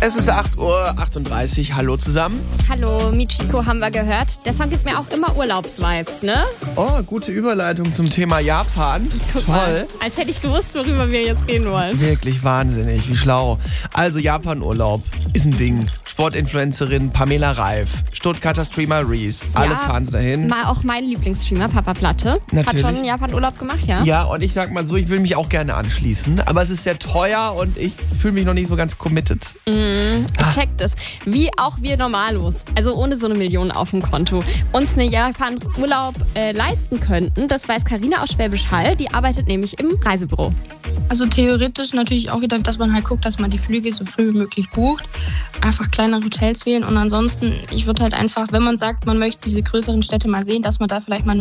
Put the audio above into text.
Es ist 8:38 Uhr. Hallo zusammen. Hallo, Michiko haben wir gehört. Der Song gibt mir auch immer Urlaubsvibes, ne? Oh, gute Überleitung zum Thema Japan. Guck Toll. mal, als hätte ich gewusst, worüber wir jetzt reden wollen. Wirklich wahnsinnig, wie schlau. Also Japan-Urlaub ist ein Ding. Sportinfluencerin Pamela Reif, Stuttgarter Streamer Reese, alle fahren dahin. Mal auch mein Lieblingsstreamer, Papa Platte. Natürlich. Hat schon Japan-Urlaub gemacht, ja? Ja, und ich sag mal so, ich will mich auch gerne anschließen, aber es ist sehr teuer und ich fühle mich noch nicht so ganz committed. Ich check das. Wie auch wir Normalos. Also ohne so eine Million auf dem Konto. Uns eine Japan-Urlaub leisten könnten, das weiß Carina aus Schwäbisch Hall. Die arbeitet nämlich im Reisebüro. Also theoretisch natürlich auch wieder, dass man halt guckt, dass man die Flüge so früh wie möglich bucht. Einfach kleinere Hotels wählen und ansonsten, ich würde halt einfach, wenn man sagt, man möchte diese größeren Städte mal sehen, dass man da vielleicht mal nur